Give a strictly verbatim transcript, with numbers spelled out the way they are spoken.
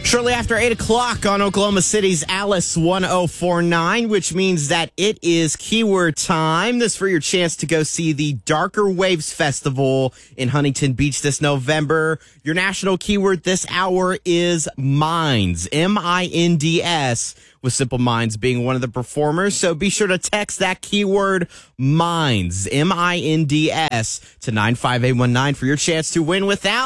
Shortly after eight o'clock on Oklahoma City's Alice one oh four point nine, which means that it is keyword time. This for your chance to go see the Darker Waves Festival in Huntington Beach this November. Your national keyword this hour is Minds, M I N D S, with Simple Minds being one of the performers. So be sure to text that keyword Minds, M I N D S, to nine five eight one nine for your chance to win without